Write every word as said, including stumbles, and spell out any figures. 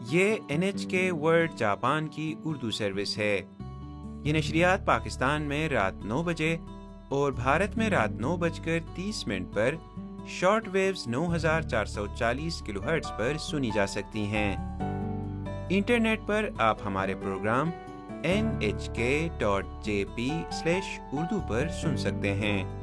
ये N H के world Japan की उर्दू सर्विस है। ये नशरियात पाकिस्तान में रात नौ बजे और भारत में रात नौ बजकर तीस मिनट पर शॉर्ट वेव्स नौ हज़ार चार सौ चालीस किलोहर्ट्ज पर सुनी जा सकती हैं। इंटरनेट पर आप हमारे प्रोग्राम एन एच के dot J P slash Urdu पर सुन सकते हैं।